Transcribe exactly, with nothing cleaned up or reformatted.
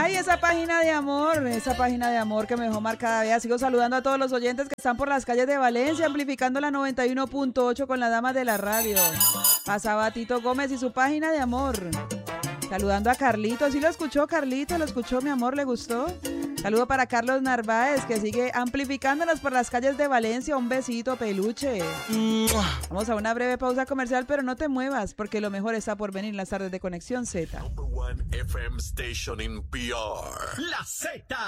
Ay, esa página de amor, esa página de amor que me dejó marcada. Vea, sigo saludando a todos los oyentes que están por las calles de Valencia, amplificando la noventa y uno punto ocho con la dama de la radio. Pasaba Tito Gómez y su página de amor. Saludando a Carlito, ¿sí lo escuchó Carlito? ¿Lo escuchó, mi amor? ¿Le gustó? Saludo para Carlos Narváez, que sigue amplificándonos por las calles de Valencia. Un besito, peluche. Vamos a una breve pausa comercial, pero no te muevas, porque lo mejor está por venir en las tardes de Conexión Z. Number one F M station in P R. La Z.